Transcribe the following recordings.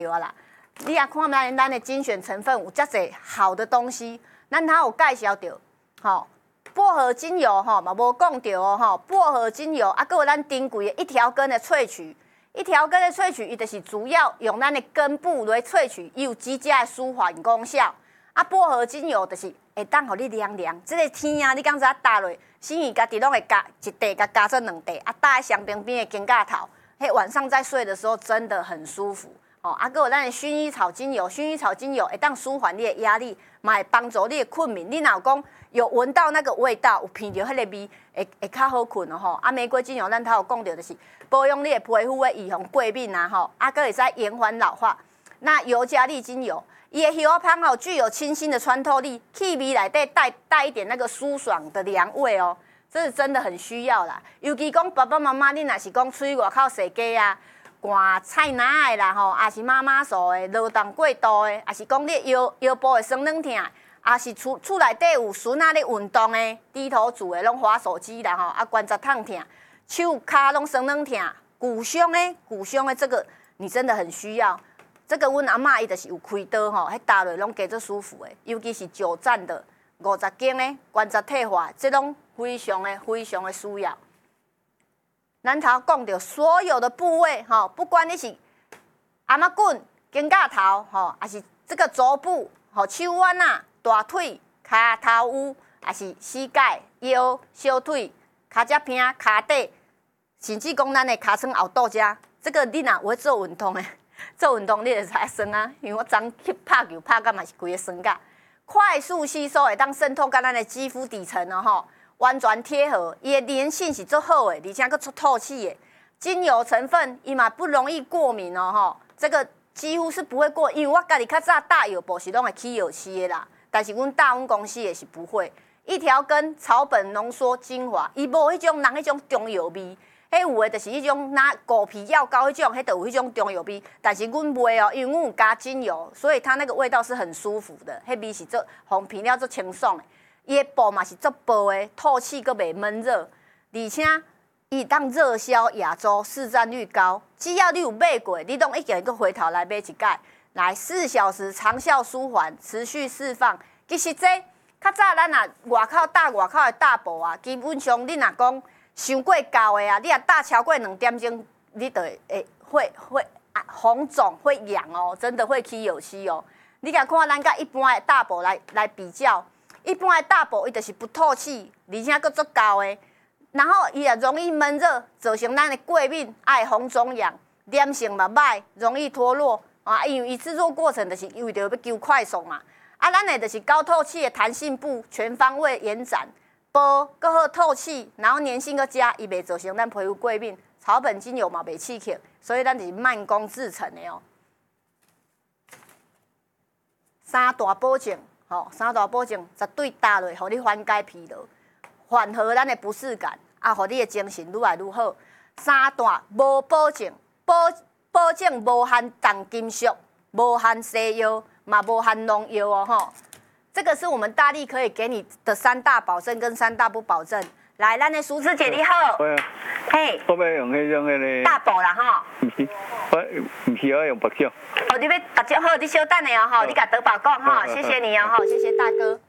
对啊啦。你也看咱的精选成分有遮侪好的东西，咱它有介绍到，吼，薄荷精油吼嘛无讲到哦吼，薄荷精油啊，还有咱珍贵的一条根的萃取，一条根的萃取，伊就是主要用咱的根部来萃取，伊有极佳的舒缓功效。啊，薄荷精油就是会当互你凉凉，这个天啊，你刚才搭落，心仪家己拢会加一袋，甲加做2袋，啊，搭在香边边的肩胛头，嘿，晚上在睡的时候真的很舒服。哦，啊，还有咱的薰衣草精油，薰衣草精油会当舒缓你的压力，嘛会帮助你的困眠。你若讲有闻到那个味道，有闻到迄个味，会较好困哦吼。啊，玫瑰精油咱头有讲到，就是保养你的皮肤的预防过敏啊吼，啊，佫会使延缓老化。那尤加利精油，伊的香香哦，具有清新的穿透力，气味内底带一点那个舒爽的凉味哦，这是真的很需要啦。尤其讲爸爸妈妈，你若是讲出去外口踅街啊。寒菜篮的啦吼，也是妈妈素的、劳动过度的，也是讲你腰部会酸软痛，也是厝内底有孙仔咧运动的，低头族的拢滑手机啦吼，啊关节痛痛，手骹拢酸软痛，骨伤的这个你真的很需要。这个阮阿嬷伊就是有开刀吼，迄搭落拢加做舒服的，尤其是久站的、50斤的关节退化，这拢非常的需要。咱头讲到所有的部位，吼，不管你是阿妈棍、肩胛头，吼，还是这个肘部，吼，手腕啊、大腿、骹头有，还是膝盖、腰、小腿、骹脚片、骹底，甚至讲咱的骹床后肚遮，这个你若有做运动的，做运动你就会酸啊，因为我昨去拍球拍到嘛是规个酸甲，快速吸收会当渗透到咱的肌肤底层哦，吼。完全贴合，伊的粘性是足好的，而且佫足透气的。精油成分伊嘛不容易过敏哦，吼，这个几乎是不会过，因为我家己较早打药部是拢会起药气的啦，但是阮大阮公司的是不会。一条根草本浓缩精华，伊无迄种人迄种中药味，迄有的就是迄种拿枸杞药膏迄种，迄就有迄种中药味。但是阮袂哦，因为阮有加精油，所以它那个味道是很舒服的，迄味是做烘皮了做清爽的。伊的布嘛是足薄的，透气佫袂闷热，而且伊当热销亚洲，市占率高。只要你有买过，你拢一定佫回头来买一盖，来4小时长效舒缓，持续释放。其实这较早咱若外口的大布啊，基本上你若讲伤过高的啊，你若大超过2点钟，你就会红肿会痒哦，真的会起油漆哦。你甲看咱甲一般的大布来比较。一般的大布伊就是不透气，而且佫足高的，然后伊也容易闷热，造成咱的过敏、爱红肿痒、粘性嘛歹，容易脱落啊。因为伊制作过程就是为着要求快速嘛。啊，咱的就是高透气的弹性布，全方位延展，薄佫好透气，然后粘性佫佳，伊袂造成咱皮肤过敏。草本精油嘛袂刺激，所以咱是慢工制成的哦。3大保证。吼，3大保证绝对搭落，互你缓解疲劳，缓和咱的不适感，啊，互你的精神愈来愈好。3大无保证，保证无含重金属，无含西药，嘛无含农药哦吼。这个是我们大力可以给你的3大保证跟3大不保证。来，咱的淑芝姐你好。嘿。 我要用迄种个。 大补啦吼。 唔是要用白酒。 哦，你要白酒好，你稍等下哦吼，你甲德宝讲吼，谢谢你哦吼，谢谢大哥。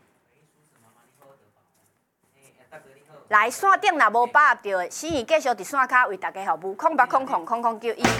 来，线顶若无把握到的，心仪继续伫线卡为大家服务，0800000091。